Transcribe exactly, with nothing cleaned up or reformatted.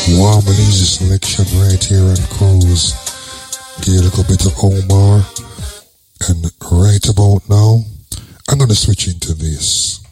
Warm and easy selection right here on Cruise. Get a little bit of Omar. And right about now, I'm going to switch into this.